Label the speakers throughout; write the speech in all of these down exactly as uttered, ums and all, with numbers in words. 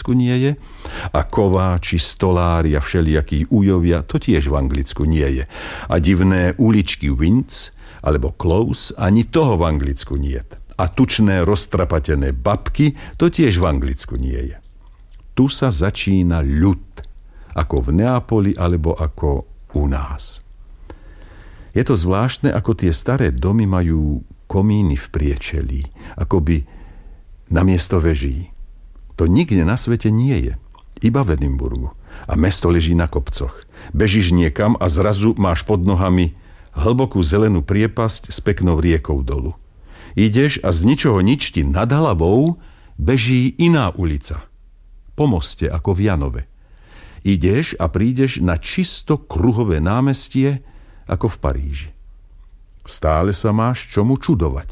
Speaker 1: Anglicku nie je. A kováči, stolári a všelijakí ujovia, to tiež v Anglicku nie je. A divné uličky Winds alebo Close, ani toho v Anglicku nie je. A tučné, roztrapatené babky, to tiež v Anglicku nie je. Tu sa začína ľud, ako v Neapoli alebo ako u nás. Je to zvláštne, ako tie staré domy majú komíny v priečelí, akoby namiesto veží. To nikde na svete nie je, iba v Edinburgu. A mesto leží na kopcoch. Bežíš niekam a zrazu máš pod nohami hlbokú zelenú priepasť s peknou riekou dolu. Ideš a z ničoho nič ti nad hlavou beží iná ulica. Po moste, ako v Janove. Ideš a prídeš na čisto kruhové námestie, ako v Paríži. Stále sa máš čomu čudovať.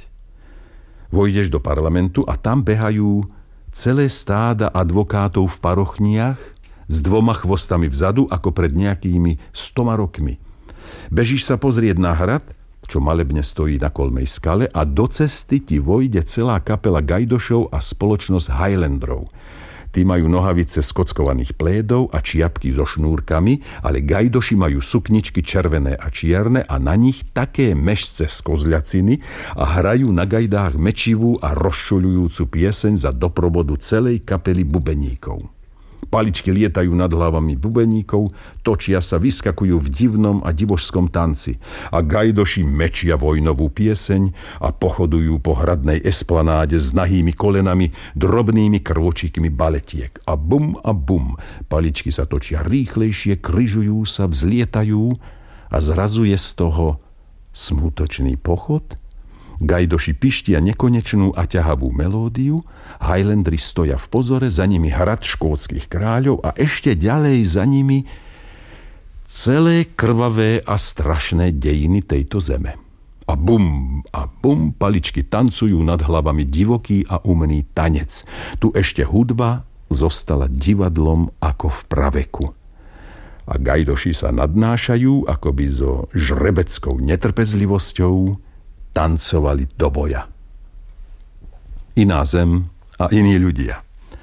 Speaker 1: Vojdeš do parlamentu a tam behajú celé stáda advokátov v parochniach s dvoma chvostami vzadu, ako pred nejakými stoma rokmi. Bežíš sa pozrieť na hrad, čo malebne stojí na Kolmej skale, a do cesty ti vojde celá kapela gajdošov a spoločnosť Highlanderov. Tí majú nohavice z kockovaných plédov a čiapky so šnúrkami, ale gajdoši majú sukničky červené a čierne a na nich také mešce z kozľaciny a hrajú na gajdách mečivú a rozšuľujúcu pieseň za doprovodu celej kapely bubeníkov. Paličky lietajú nad hlavami bubeníkov, točia sa, vyskakujú v divnom a divožskom tanci a gajdoši mečia vojnovú pieseň a pochodujú po hradnej esplanáde s nahými kolenami, drobnými krôčikmi baletiek. A bum a bum, paličky sa točia rýchlejšie, križujú sa, vzlietajú a zrazu je z toho smutočný pochod. Gajdoši pištia nekonečnú a ťahavú melódiu, Highlandri stoja v pozore, za nimi hrad škótskych kráľov a ešte ďalej za nimi celé krvavé a strašné dejiny tejto zeme. A bum, a bum, paličky tancujú nad hlavami divoký a umný tanec. Tu ešte hudba zostala divadlom ako v praveku. A gajdoši sa nadnášajú, akoby so žrebeckou netrpezlivosťou tancovali do boja. Iná zem a iní ľudia.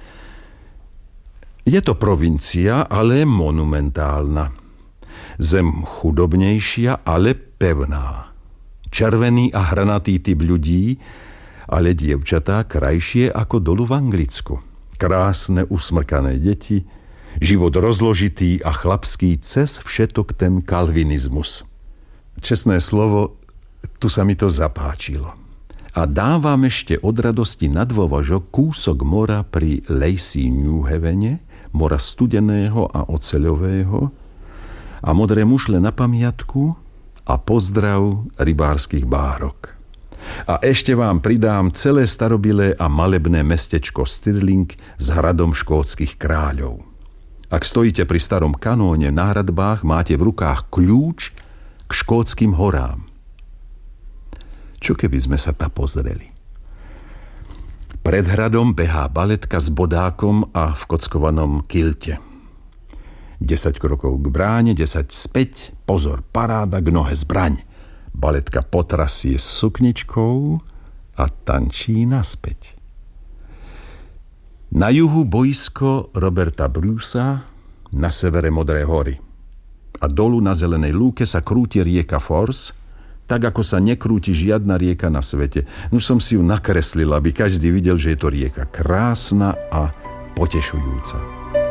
Speaker 1: Je to provincia, ale monumentálna. Zem chudobnejšia, ale pevná. Červený a hranatý typ ľudí, ale dievčatá krajšie ako dolu v Anglicku. Krásne usmrkané deti, život rozložitý a chlapský cez všetok ten kalvinizmus. Čestné slovo, tu sa mi to zapáčilo. A dávam ešte od radosti na dôvažok kúsok mora pri Lacey New Havene, mora studeného a oceľového, a modré mušle na pamiatku a pozdrav rybárskych bárok. A ešte vám pridám celé starobilé a malebné mestečko Stirling s hradom škótskych kráľov. Ak stojíte pri starom kanóne na hradbách, máte v rukách kľúč k škótskym horám. Čo keby sme sa tam pozreli? Pred hradom behá baletka s bodákom a v kockovanom kilte. desať krokov k bráne, desať späť, pozor, paráda, k nohe zbraň. Baletka potrasie s sukničkou a tančí naspäť. Na juhu boisko Roberta Brucea, na severe Modré hory. A dolu na zelenej lúke sa krúti rieka Forth, tak ako sa nekrúti žiadna rieka na svete. No som si ju nakreslil, aby každý videl, že je to rieka krásna a potešujúca.